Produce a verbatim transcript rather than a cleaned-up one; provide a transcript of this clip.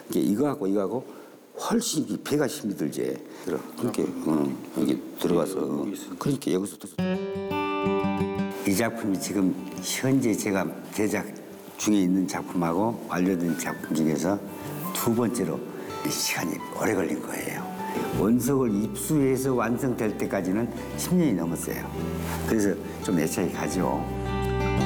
이게 이거하고 이거하고 훨씬 이 배가 힘이 들지. 들어. 그렇게 어, 여기 들어가서 어. 그러니까 여기서 또. 이 작품이 지금 현재 제가 제작 중에 있는 작품하고 완료된 작품 중에서 두 번째로 시간이 오래 걸린 거예요. 원석을 입수해서 완성될 때까지는 십 년이 넘었어요. 그래서 좀 애착이 가죠.